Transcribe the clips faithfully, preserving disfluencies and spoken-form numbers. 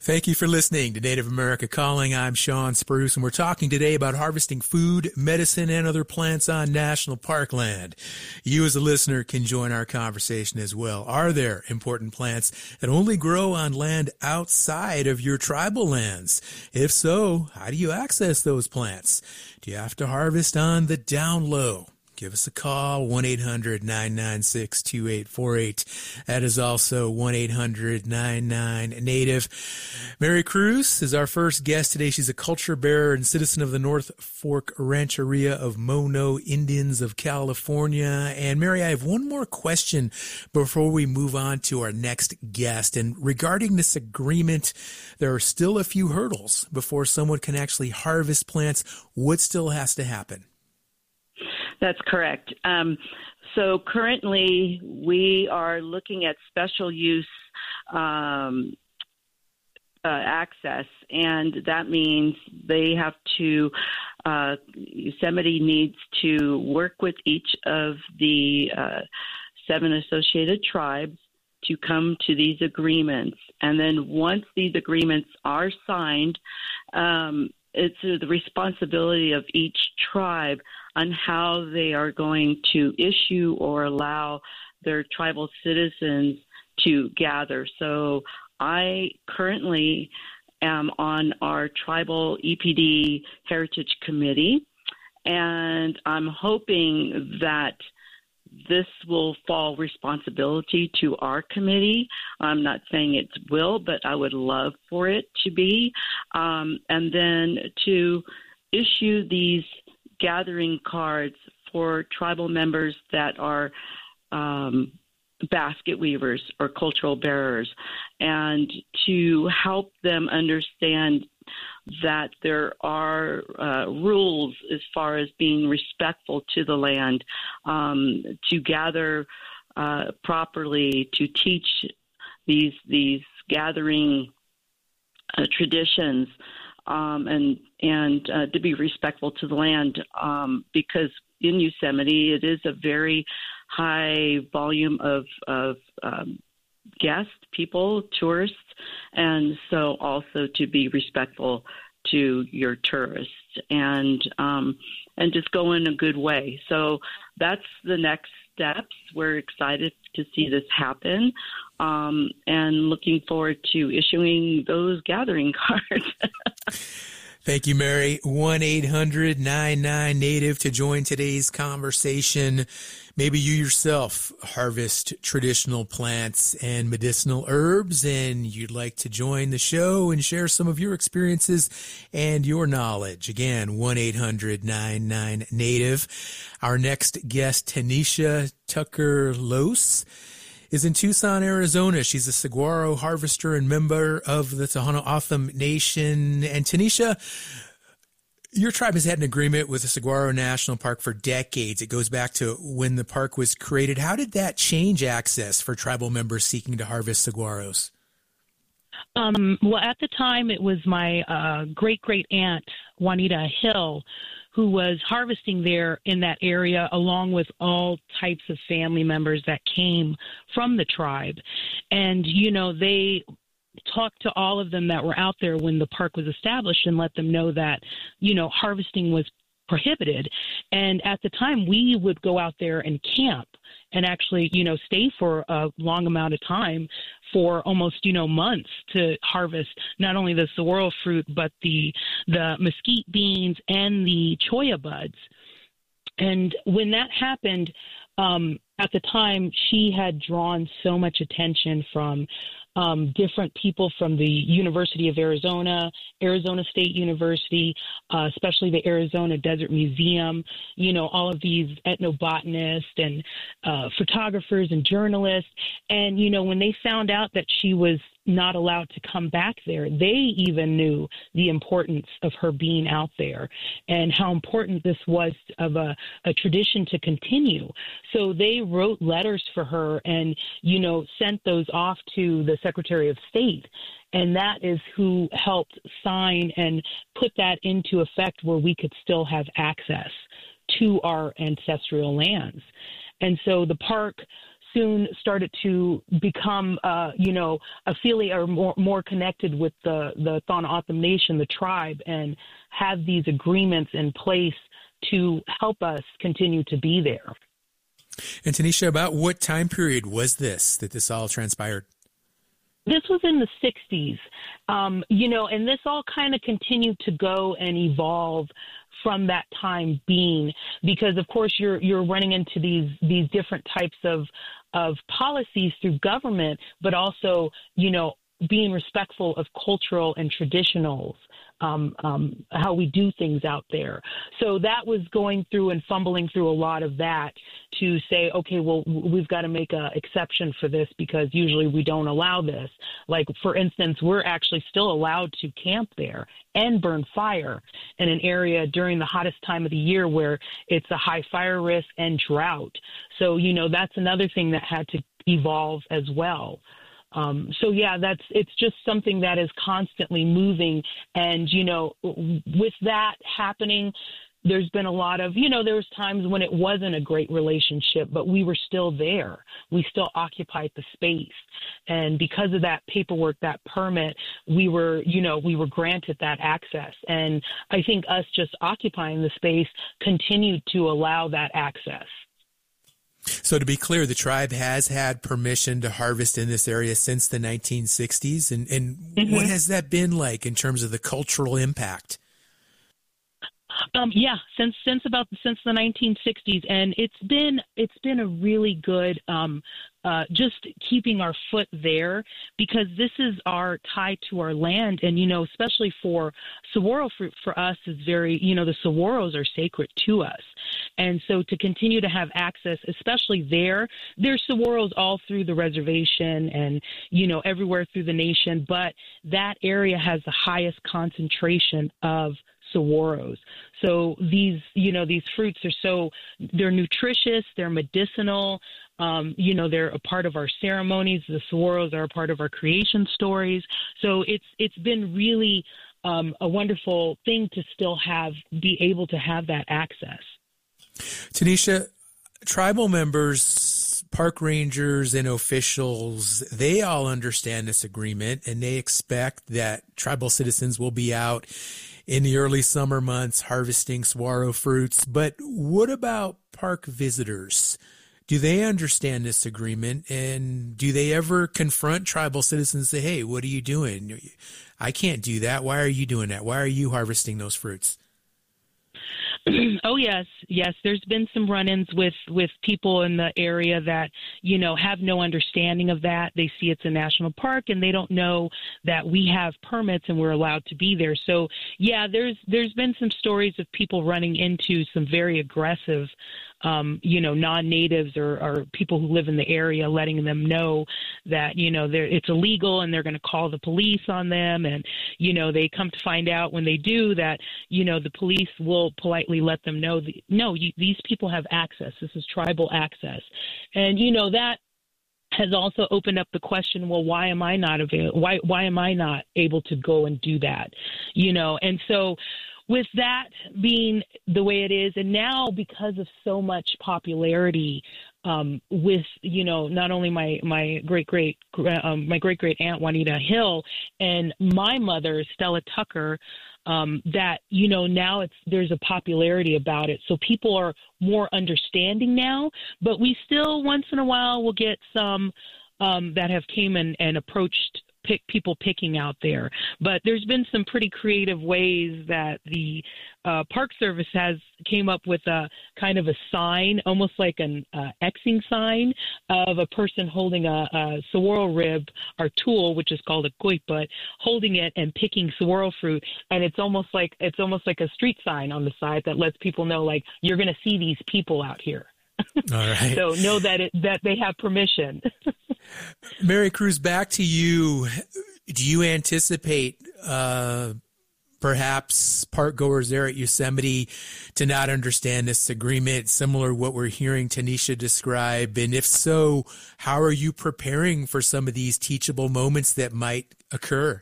Thank you for listening to Native America Calling. I'm Sean Spruce, and we're talking today about harvesting food, medicine, and other plants on national park land. You as a listener can join our conversation as well. Are there important plants that only grow on land outside of your tribal lands? If so, how do you access those plants? Do you have to harvest on the down low? Give us a call, one eight hundred nine nine six two eight four eight. That is also one eight hundred nine nine Native. Mary Cruz is our first guest today. She's a culture bearer and citizen of the North Fork Rancheria of Mono Indians of California. And Mary, I have one more question before we move on to our next guest. And regarding this agreement, there are still a few hurdles before someone can actually harvest plants. What still has to happen? That's correct. Um, so currently we are looking at special use um, uh, access, and that means they have to, uh, Yosemite needs to work with each of the uh, seven associated tribes to come to these agreements. And then once these agreements are signed, um, it's the responsibility of each tribe on how they are going to issue or allow their tribal citizens to gather. So I currently am on our tribal E P D Heritage Committee, and I'm hoping that this will fall responsibility to our committee. I'm not saying it will, but I would love for it to be. Um, and then to issue these gathering cards for tribal members that are um, basket weavers or cultural bearers, and to help them understand that there are uh, rules as far as being respectful to the land, um, to gather uh, properly, to teach these these gathering uh, traditions, um, and and uh, to be respectful to the land, um, because in Yosemite it is a very high volume of of um, guests, people, tourists, and so also to be respectful to your tourists and um, and just go in a good way. So that's the next steps. We're excited to see this happen, um, and looking forward to issuing those gathering cards. Thank you, Mary. one eight hundred nine nine Native to join today's conversation. Maybe you yourself harvest traditional plants and medicinal herbs, and you'd like to join the show and share some of your experiences and your knowledge. Again, one eight hundred nine nine Native. Our next guest, Tanisha Tucker-Lose, is in Tucson, Arizona. She's a saguaro harvester and member of the Tohono O'odham Nation. And Tanisha, your tribe has had an agreement with the Saguaro National Park for decades. It goes back to when the park was created. How did that change access for tribal members seeking to harvest saguaros? Um, well, at the time, it was my uh, great-great-aunt, Juanita Hill, who was harvesting there in that area, along with all types of family members that came from the tribe. And, you know, they talked to all of them that were out there when the park was established and let them know that, you know, harvesting was prohibited. And at the time, we would go out there and camp and actually, you know, stay for a long amount of time, for almost, you know, months, to harvest not only the saguaro fruit, but the the mesquite beans and the cholla buds. And when that happened, um, at the time, she had drawn so much attention from um, different people from the University of Arizona, Arizona State University, uh, especially the Arizona Desert Museum, you know, all of these ethnobotanists and uh, photographers and journalists. And, you know, when they found out that she was not allowed to come back there, they even knew the importance of her being out there and how important this was of a, a tradition to continue. So they wrote letters for her and, you know, sent those off to the Secretary of State. And that is who helped sign and put that into effect where we could still have access to our ancestral lands. And so the park soon started to become, uh, you know, affiliate or more, more connected with the, the Tohono O'odham Nation, the tribe, and have these agreements in place to help us continue to be there. And Tanisha, about what time period was this that this all transpired? This was in the sixties, um, you know, and this all kind of continued to go and evolve from that time being, because of course you're you're running into these these different types of of policies through government, but also, you know, being respectful of cultural and traditionals, um, um, how we do things out there. So that was going through and fumbling through a lot of that to say, okay, well, we've got to make an exception for this because usually we don't allow this. Like, for instance, we're actually still allowed to camp there and burn fire in an area during the hottest time of the year where it's a high fire risk and drought. So, you know, that's another thing that had to evolve as well. Um, so, yeah, that's it's just something that is constantly moving. And, you know, with that happening, there's been a lot of, you know, there was times when it wasn't a great relationship, but we were still there. We still occupied the space. And because of that paperwork, that permit, we were, you know, we were granted that access. And I think us just occupying the space continued to allow that access. So to be clear, the tribe has had permission to harvest in this area since the nineteen sixties. And, and mm-hmm. what has that been like in terms of the cultural impact? Um, yeah, since since about since the nineteen sixties, and it's been it's been a really good um, uh, just keeping our foot there, because this is our tie to our land, and you know, especially for saguaro fruit for us is very, you know, the saguaros are sacred to us, and so to continue to have access, especially there, there's saguaros all through the reservation and you know everywhere through the nation, but that area has the highest concentration of saguaros. So these, you know, these fruits are so, they're nutritious, they're medicinal, um, you know, they're a part of our ceremonies. The saguaros are a part of our creation stories. So it's it's been really um, a wonderful thing to still have, be able to have that access. Tanisha, tribal members, park rangers, and officials, they all understand this agreement, and they expect that tribal citizens will be out in the early summer months harvesting saguaro fruits. But what about park visitors? Do they understand this agreement? And do they ever confront tribal citizens and say, hey, what are you doing? I can't do that. Why are you doing that? Why are you harvesting those fruits? Oh, yes. Yes. There's been some run-ins with, with people in the area that, you know, have no understanding of that. They see it's a national park and they don't know that we have permits and we're allowed to be there. So, yeah, there's there's been some stories of people running into some very aggressive Um, you know, non-natives or, or people who live in the area, letting them know that, you know, they're, it's illegal and they're going to call the police on them. And, you know, they come to find out when they do that, you know, the police will politely let them know, that, no, you, these people have access. This is tribal access. And, you know, that has also opened up the question, well, why am I not available? Why, why am I not able to go and do that? You know, and so with that being the way it is, and now because of so much popularity um, with, you know, not only my my great great um, my great great aunt Juanita Hill and my mother Stella Tucker, um, that you know now it's there's a popularity about it, so people are more understanding now. But we still once in a while will get some um, that have came and, and approached. Pick, people picking out there. But there's been some pretty creative ways that the uh, Park Service has came up with a kind of a sign, almost like an uh, Xing sign of a person holding a, a saguaro rib or tool, which is called a kuiput, holding it and picking saguaro fruit. And it's almost like it's almost like a street sign on the side that lets people know, like, you're going to see these people out here. All right. So know that it, that they have permission. Mary Cruz, back to you. Do you anticipate uh, perhaps park goers there at Yosemite to not understand this agreement, similar to what we're hearing Tanisha describe? And if so, how are you preparing for some of these teachable moments that might occur?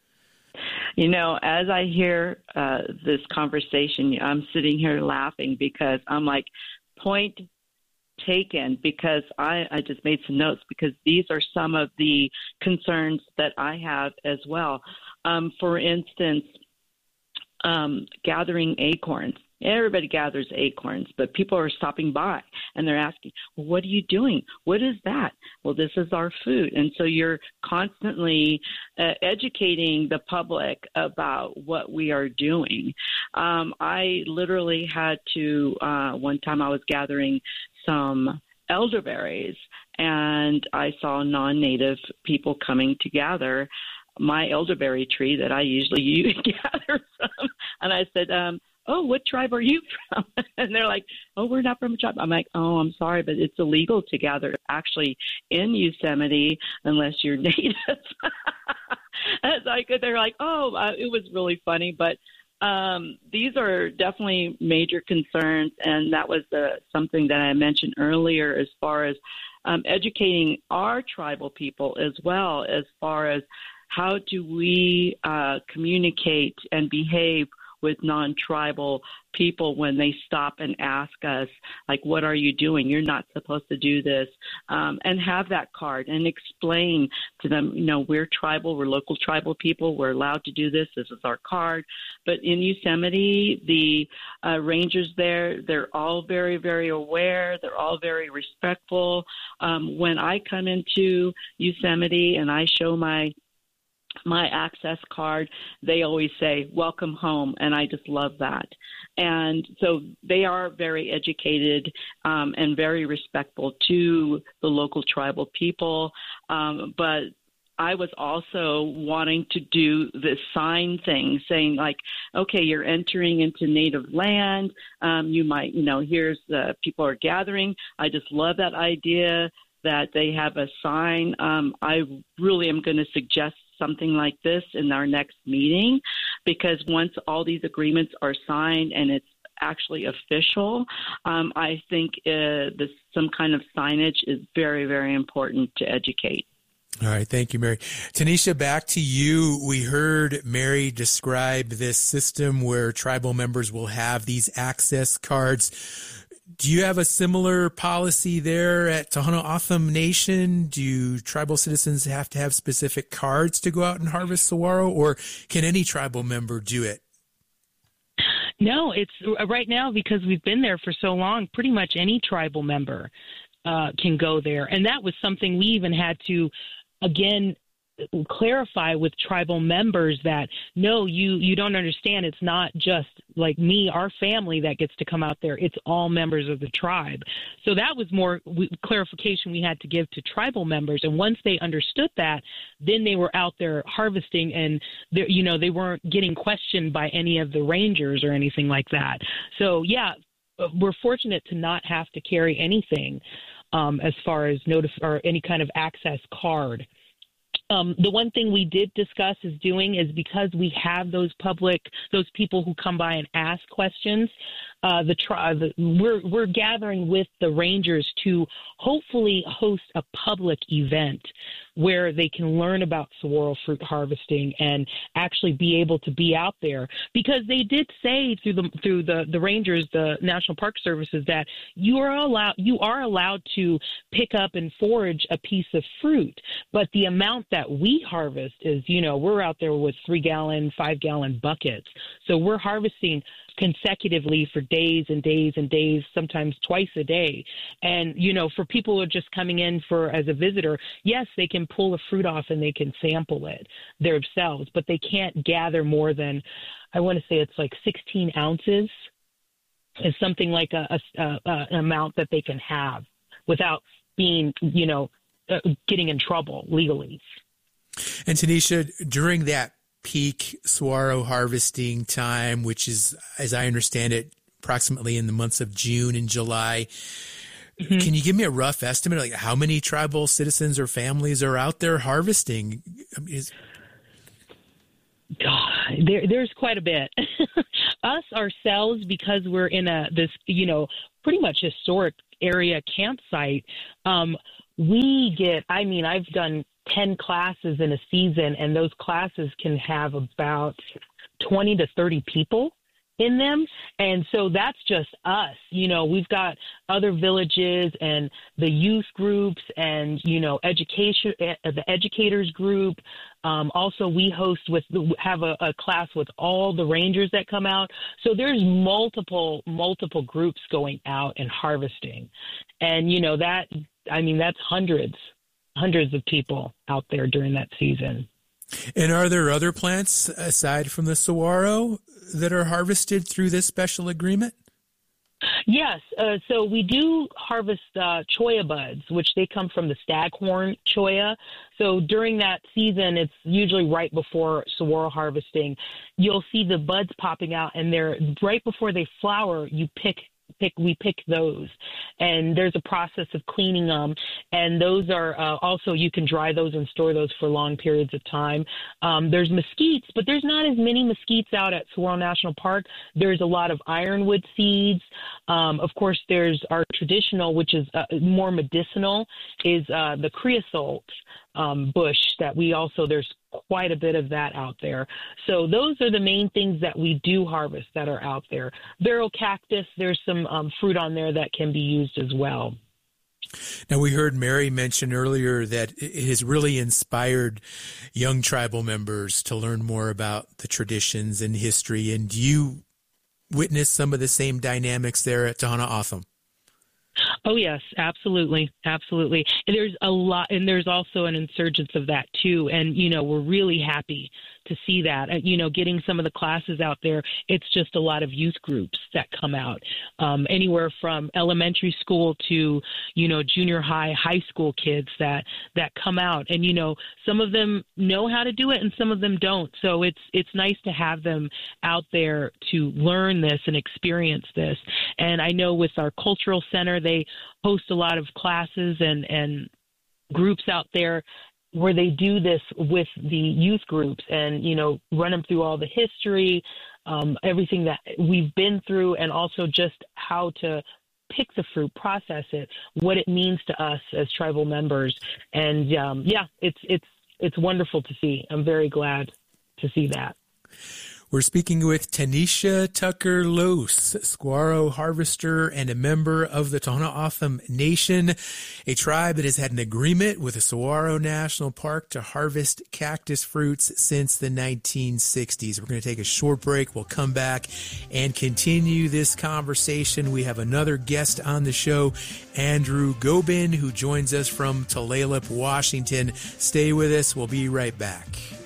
You know, as I hear uh, this conversation, I'm sitting here laughing because I'm like, point taken because I, I just made some notes because these are some of the concerns that I have as well. Um, for instance, um, gathering acorns. Everybody gathers acorns, but people are stopping by and they're asking, well, what are you doing? What is that? Well, this is our food. And so you're constantly uh, educating the public about what we are doing. Um, I literally had to, uh, one time I was gathering some elderberries and I saw non-native people coming to gather my elderberry tree that I usually use, gather from. And I said, um, oh, what tribe are you from? And they're like, oh, we're not from a tribe. I'm like, oh, I'm sorry, but it's illegal to gather actually in Yosemite unless you're native. And like, they're like, oh, uh, it was really funny. But um, these are definitely major concerns. And that was uh, something that I mentioned earlier as far as um, educating our tribal people as well, as far as how do we uh, communicate and behave with non-tribal people when they stop and ask us, like, what are you doing? You're not supposed to do this. Um, and have that card and explain to them, you know, we're tribal, we're local tribal people, we're allowed to do this, this is our card. But in Yosemite, the uh, rangers there, they're all very, very aware, they're all very respectful. Um, when I come into Yosemite and I show my my access card, they always say, welcome home. And I just love that. And so they are very educated um, and very respectful to the local tribal people. Um, but I was also wanting to do this sign thing, saying like, okay, you're entering into native land. Um, you might, you know, here's the people are gathering. I just love that idea that they have a sign. Um, I really am going to suggest something like this in our next meeting, because once all these agreements are signed and it's actually official, um, I think uh, this, some kind of signage is very, very important to educate. All right. Thank you, Mary. Tanisha, back to you. We heard Mary describe this system where tribal members will have these access cards. Do you have a similar policy there at Tohono O'odham Nation? Do tribal citizens have to have specific cards to go out and harvest saguaro, or can any tribal member do it? No, it's right now, because we've been there for so long, pretty much any tribal member uh, can go there. And that was something we even had to, again, clarify with tribal members that, no, you, you don't understand. It's not just like me, our family that gets to come out there. It's all members of the tribe. So that was more we, clarification we had to give to tribal members. And once they understood that, then they were out there harvesting, and you know, they weren't getting questioned by any of the rangers or anything like that. So yeah, we're fortunate to not have to carry anything um, as far as notice or any kind of access card. Um, the one thing we did discuss is doing is, because we have those public, those people who come by and ask questions, uh, the, tri- the we're we're gathering with the rangers to hopefully host a public event where they can learn about saguaro fruit harvesting and actually be able to be out there, because they did say through the through the, the rangers, the National Park Services, that you are allowed you are allowed to pick up and forage a piece of fruit, but the amount that we harvest is, you know, we're out there with three gallon, five gallon buckets, so we're harvesting consecutively for days and days and days, sometimes twice a day. And, you know, for people who are just coming in for as a visitor, yes, they can pull the fruit off and they can sample it themselves, but they can't gather more than, I want to say it's like sixteen ounces is something like a, a, a an amount that they can have without being, you know, uh, getting in trouble legally. And Tanisha, during that peak saguaro harvesting time, which is, as I understand it, approximately in the months of June and July, mm-hmm. can you give me a rough estimate, like how many tribal citizens or families are out there harvesting? I mean, is... God, there, there's quite a bit. Us ourselves, because we're in a this, you know, pretty much historic area campsite, um, we get, I mean, I've done ten classes in a season, and those classes can have about twenty to thirty people in them. And so that's just us. You know, we've got other villages and the youth groups and, you know, education, the educators group. Um, also, we host with, have a, a class with all the rangers that come out. So there's multiple, multiple groups going out and harvesting. And, you know, that, I mean, that's hundreds, hundreds of people out there during that season. And are there other plants aside from the saguaro that are harvested through this special agreement? Yes. Uh, so we do harvest uh, cholla buds, which they come from the staghorn cholla. So during that season, it's usually right before saguaro harvesting. You'll see the buds popping out, and they're right before they flower. You pick. Pick, we pick those, and there's a process of cleaning them, and those are uh, also, you can dry those and store those for long periods of time. Um, there's mesquites, but there's not as many mesquites out at Saguaro National Park. There's a lot of ironwood seeds. Um, of course, there's our traditional, which is uh, more medicinal, is uh, the creosote um, bush that we also, there's quite a bit of that out there. So those are the main things that we do harvest that are out there. Beryl cactus, there's some um, fruit on there that can be used as well. Now, we heard Mary mention earlier that it has really inspired young tribal members to learn more about the traditions and history. And do you witness some of the same dynamics there at Tohono O'odham? Oh, yes, absolutely. Absolutely. And there's a lot, and there's also an insurgence of that too. And, you know, we're really happy to see that, uh, you know, getting some of the classes out there. It's just a lot of youth groups that come out, um, anywhere from elementary school to, you know, junior high, high school kids that, that come out. And, you know, some of them know how to do it and some of them don't. So it's, it's nice to have them out there to learn this and experience this. And I know with our cultural center, they host a lot of classes and, and groups out there where they do this with the youth groups and, you know, run them through all the history, um, everything that we've been through, and also just how to pick the fruit, process it, what it means to us as tribal members. And, um, yeah, it's, it's, it's wonderful to see. I'm very glad to see that. We're speaking with Tanisha Tucker-Lose, saguaro harvester and a member of the Tohono O'odham Nation, a tribe that has had an agreement with the Saguaro National Park to harvest cactus fruits since the nineteen sixties. We're going to take a short break. We'll come back and continue this conversation. We have another guest on the show, Andrew Gobin, who joins us from Tulalip, Washington. Stay with us. We'll be right back.